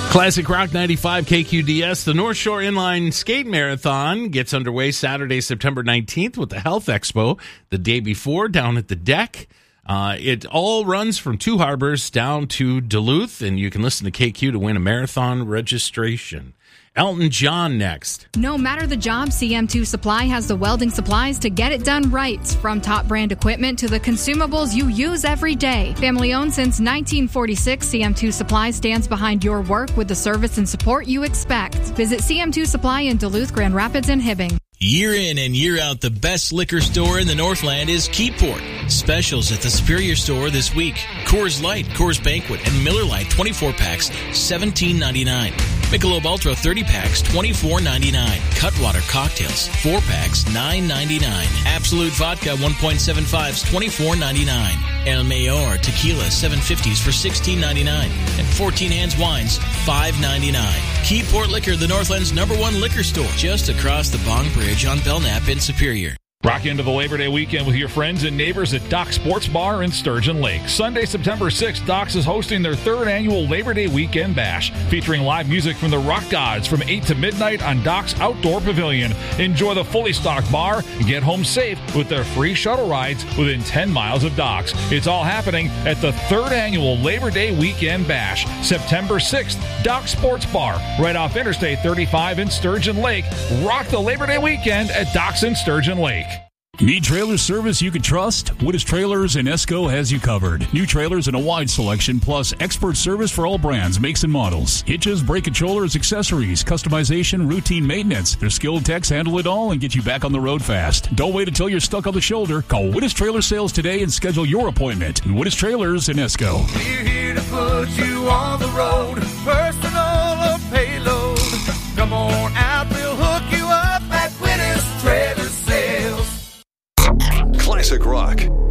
Classic Rock 95 KQDS. The North Shore Inline Skate Marathon gets underway Saturday, September 19th with the Health Expo the day before down at the deck. It all runs from Two Harbors down to Duluth, and you can listen to KQ to win a marathon registration. Elton John next. No matter the job, CM2 Supply has the welding supplies to get it done right. From top brand equipment to the consumables you use every day. Family owned since 1946, CM2 Supply stands behind your work with the service and support you expect. Visit CM2 Supply in Duluth, Grand Rapids, and Hibbing. Year in and year out, the best liquor store in the Northland is Keyport. Specials at the Superior Store this week. Coors Light, Coors Banquet, and Miller Lite 24 packs, $17.99. Michelob Ultra 30 packs, $24.99. Cutwater cocktails, 4 packs, $9.99. Absolute Vodka 1.75s, $24.99. El Mayor Tequila 750s for $16.99. And 14 Hands Wines, $5.99. Keyport Liquor, the Northland's #1 liquor store, just across the Bong Bridge on Belknap in Superior. Rock into the Labor Day weekend with your friends and neighbors at Doc's Sports Bar in Sturgeon Lake. Sunday, September 6th, Doc's is hosting their 3rd annual Labor Day Weekend Bash, featuring live music from the Rock Gods from 8 to midnight on Doc's Outdoor Pavilion. Enjoy the fully stocked bar and get home safe with their free shuttle rides within 10 miles of Doc's. It's all happening at the 3rd annual Labor Day Weekend Bash, September 6th, Doc's Sports Bar, right off Interstate 35 in Sturgeon Lake. Rock the Labor Day weekend at Doc's in Sturgeon Lake. Need trailer service you can trust? Wittes Trailers in Esco has you covered. New trailers in a wide selection, plus expert service for all brands, makes, and models. Hitches, brake controllers, accessories, customization, routine maintenance. Their skilled techs handle it all and get you back on the road fast. Don't wait until you're stuck on the shoulder. Call Wittes Trailer Sales today and schedule your appointment. Wittes Trailers in Esco. We're here to put you on the road, personal or payload. Come on out, we'll hook you up at Wittes Trailer Sales. Classic Rock